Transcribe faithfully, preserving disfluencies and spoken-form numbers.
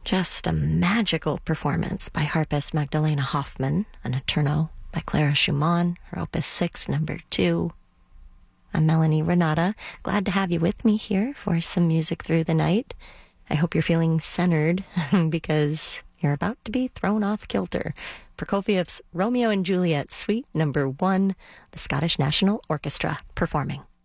Just a magical performance by harpist Magdalena Hoffman, a notturno by Clara Schumann, her Opus six, number two. I'm Melanie Renata, glad to have you with me here for some music through the night. I hope you're feeling centered because you're about to be thrown off kilter. Prokofiev's Romeo and Juliet, Suite number one, the Scottish National Orchestra performing.